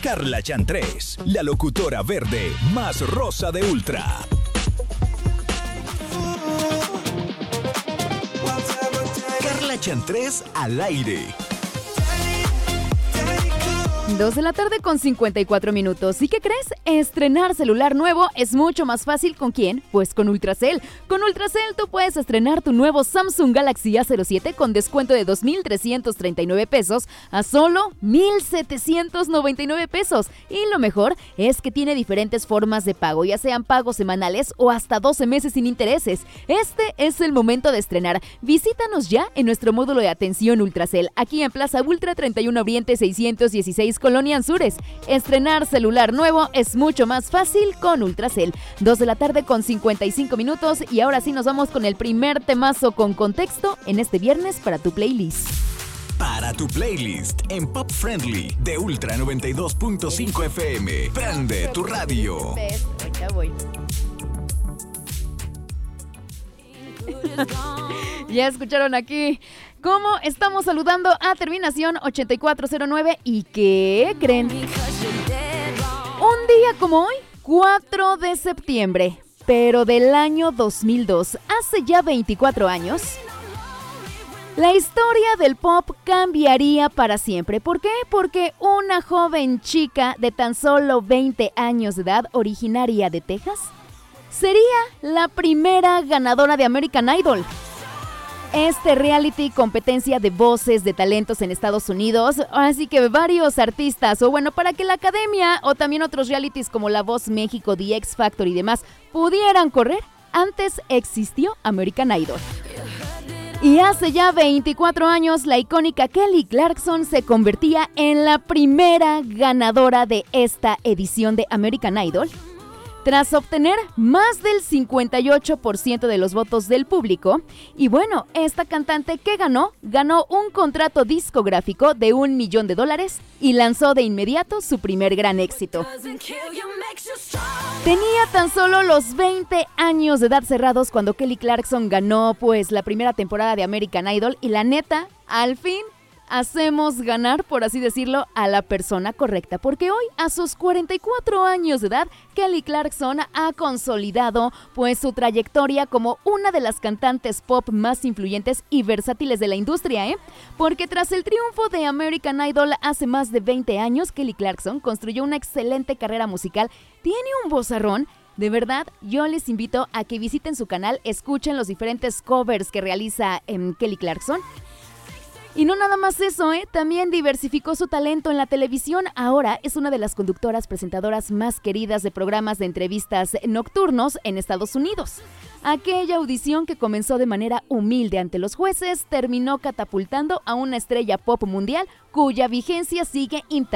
Carla Chantrés, la locutora verde más rosa de Ultra. Carla Chantrés al aire. 2:54 p.m. ¿Y qué crees? Estrenar celular nuevo es mucho más fácil. ¿Con quién? Pues con Ultracel. Con Ultracel tú puedes estrenar tu nuevo Samsung Galaxy A07 con descuento de 2,339 pesos a solo 1,799 pesos. Y lo mejor es que tiene diferentes formas de pago, ya sean pagos semanales o hasta 12 meses sin intereses. Este es el momento de estrenar. Visítanos ya en nuestro módulo de atención Ultracel, aquí en Plaza Ultra 31 Oriente 616 Colonia Anzures. Estrenar celular nuevo es mucho más fácil con Ultracel. 2:55 p.m. y ahora sí nos vamos con el primer temazo con contexto en este viernes para tu playlist. Para tu playlist en Pop Friendly de Ultra 92.5 FM. Prende tu radio. Ya voy. Ya escucharon aquí cómo estamos saludando a terminación 8409. ¿Y qué creen? Un día como hoy, 4 de septiembre, pero del año 2002, hace ya 24 años, la historia del pop cambiaría para siempre. ¿Por qué? Porque una joven chica de tan solo 20 años de edad, originaria de Texas, sería la primera ganadora de American Idol. Este reality competencia de voces de talentos en Estados Unidos, así que varios artistas, o bueno, para que la academia o también otros realities como La Voz México, The X Factor y demás pudieran correr, antes existió American Idol. Y hace ya 24 años, la icónica Kelly Clarkson se convertía en la primera ganadora de esta edición de American Idol, tras obtener más del 58% de los votos del público. Y bueno, esta cantante que ganó un contrato discográfico de $1 millón y lanzó de inmediato su primer gran éxito. Tenía tan solo los 20 años de edad cerrados cuando Kelly Clarkson ganó pues la primera temporada de American Idol, y la neta, al fin hacemos ganar, por así decirlo, a la persona correcta, porque hoy, a sus 44 años de edad, Kelly Clarkson ha consolidado pues su trayectoria como una de las cantantes pop más influyentes y versátiles de la industria, porque tras el triunfo de American Idol hace más de 20 años, Kelly Clarkson construyó una excelente carrera musical. Tiene un vozarrón. De verdad, yo les invito a que visiten su canal, escuchen los diferentes covers que realiza Kelly Clarkson. Y no nada más eso, también diversificó su talento en la televisión. Ahora es una de las conductoras presentadoras más queridas de programas de entrevistas nocturnos en Estados Unidos. Aquella audición que comenzó de manera humilde ante los jueces terminó catapultando a una estrella pop mundial cuya vigencia sigue intacta.